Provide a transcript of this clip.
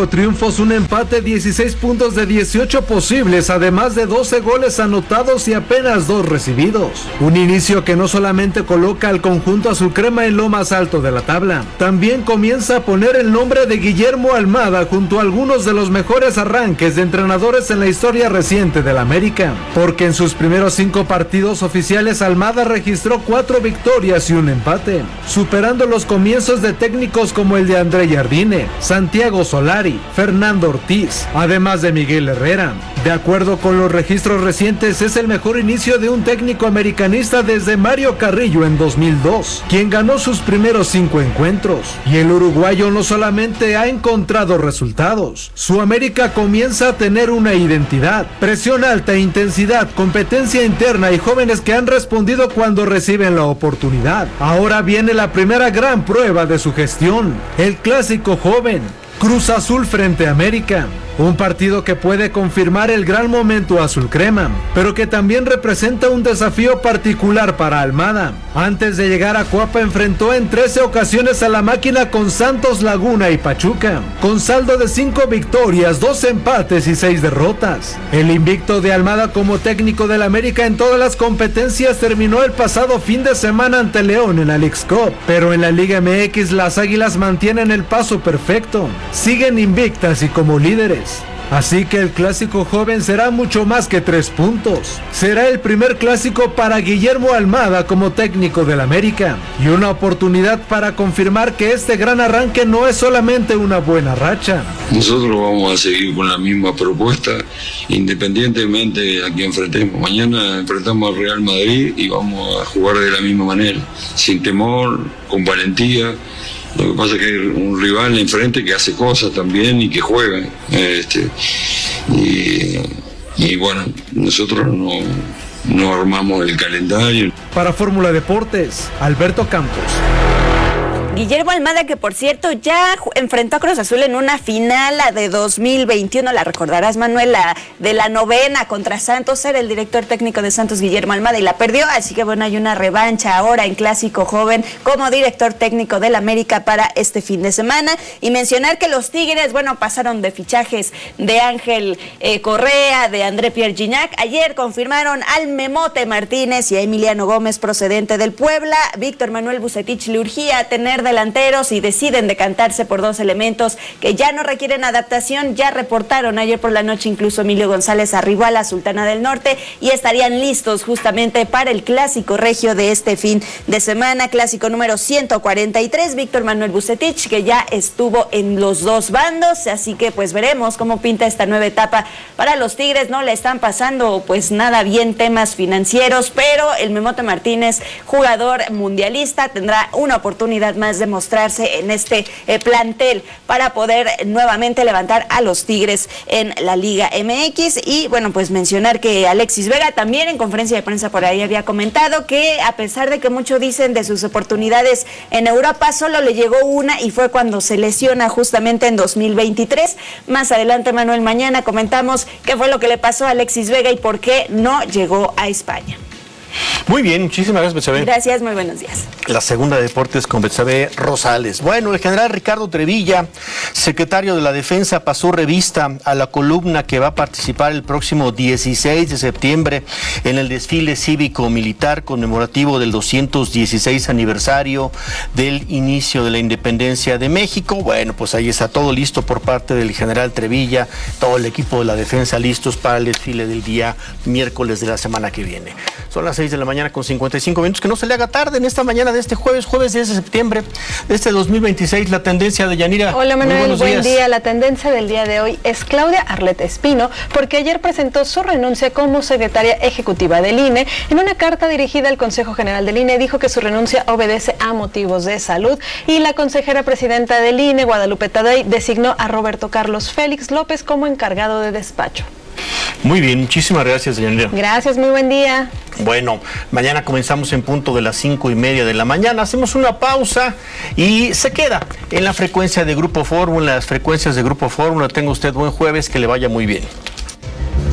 5 triunfos, un empate, 16 puntos de 18 posibles, además de 12 goles anotados y apenas 2 recibidos. Un inicio que no solamente coloca al conjunto azul crema en lo más alto de la tabla, también comienza a poner el nombre de Guillermo Almada junto a algunos de los mejores arranques de entrenadores en la historia reciente del América, porque en sus primeros 5 partidos oficiales Almada registró 4 victorias y un empate, superando los comienzos de técnicos como el de André Jardine, Santiago Solari, Fernando Ortiz, además de Miguel Herrera. De acuerdo con los registros recientes, es el mejor inicio de un técnico americanista desde Mario Carrillo en 2002, quien ganó sus primeros 5 encuentros. Y el uruguayo no solamente ha encontrado resultados, su América comienza a tener una identidad, presión alta, intensidad, competencia interna y jóvenes que han respondido cuando reciben la oportunidad. Ahora viene la primera gran prueba de su gestión, el clásico joven, Cruz Azul frente a América. Un partido que puede confirmar el gran momento azul crema, pero que también representa un desafío particular para Almada. Antes de llegar a Cuapa enfrentó en 13 ocasiones a la máquina con Santos Laguna y Pachuca, con saldo de 5 victorias, 2 empates y 6 derrotas. El invicto de Almada como técnico del América en todas las competencias terminó el pasado fin de semana ante León en la Leagues Cup, pero en la Liga MX las Águilas mantienen el paso perfecto, siguen invictas y como líderes. Así que el clásico joven será mucho más que 3 puntos. Será el primer clásico para Guillermo Almada como técnico del América y una oportunidad para confirmar que este gran arranque no es solamente una buena racha. Nosotros vamos a seguir con la misma propuesta, independientemente a quien enfrentemos. Mañana enfrentamos al Real Madrid y vamos a jugar de la misma manera, sin temor, con valentía. Lo que pasa es que hay un rival enfrente que hace cosas también y que juega. Y bueno, nosotros no armamos el calendario. Para Fórmula Deportes, Alberto Campos. Guillermo Almada, que por cierto ya enfrentó a Cruz Azul en una final, la de 2021, la recordarás, Manuel, la de la novena contra Santos. Era el director técnico de Santos, Guillermo Almada, y la perdió, así que bueno, hay una revancha ahora en Clásico Joven como director técnico del América para este fin de semana. Y mencionar que los Tigres, bueno, pasaron de fichajes de Ángel Correa, de André Pierre Gignac. Ayer confirmaron al Memote Martínez y a Emiliano Gómez procedente del Puebla. Víctor Manuel Vucetich le urgía tener delanteros y deciden decantarse por 2 elementos que ya no requieren adaptación. Ya reportaron ayer por la noche, incluso Emilio González arribó a la Sultana del Norte y estarían listos justamente para el clásico regio de este fin de semana, clásico número 143. Víctor Manuel Vucetich, que ya estuvo en los 2 bandos, así que pues veremos cómo pinta esta nueva etapa para los Tigres. No le están pasando pues nada bien temas financieros, pero el Memote Martínez, jugador mundialista, tendrá una oportunidad más de mostrarse en este plantel para poder nuevamente levantar a los Tigres en la Liga MX. Y bueno, pues mencionar que Alexis Vega también en conferencia de prensa por ahí había comentado que a pesar de que muchos dicen de sus oportunidades en Europa, solo le llegó una y fue cuando se lesiona justamente en 2023. Más adelante, Manuel, mañana comentamos qué fue lo que le pasó a Alexis Vega y por qué no llegó a España. Muy bien, muchísimas gracias, Betsabe. Gracias, muy buenos días. La segunda de deportes con Betsabe Rosales. Bueno, el general Ricardo Trevilla, secretario de la Defensa, pasó revista a la columna que va a participar el próximo 16 de septiembre en el desfile cívico-militar conmemorativo del 216 aniversario del inicio de la independencia de México. Bueno, pues ahí está todo listo por parte del general Trevilla, todo el equipo de la Defensa listos para el desfile del día miércoles de la semana que viene. Son las 6 de la mañana con 55 minutos. Que no se le haga tarde en esta mañana de este jueves 10 de septiembre de este 2026. La tendencia de Yanira. Hola Manuel, buen día. La tendencia del día de hoy es Claudia Arlette Espino, porque ayer presentó su renuncia como secretaria ejecutiva del INE. En una carta dirigida al Consejo General del INE dijo que su renuncia obedece a motivos de salud, y la consejera presidenta del INE, Guadalupe Tadei, designó a Roberto Carlos Félix López como encargado de despacho. Muy bien, muchísimas gracias, Yanira. Gracias, muy buen día. Bueno, mañana comenzamos en punto de las 5:30 de la mañana. Hacemos una pausa y se queda en la frecuencia de Grupo Fórmula, las frecuencias de Grupo Fórmula. Tenga usted buen jueves, que le vaya muy bien.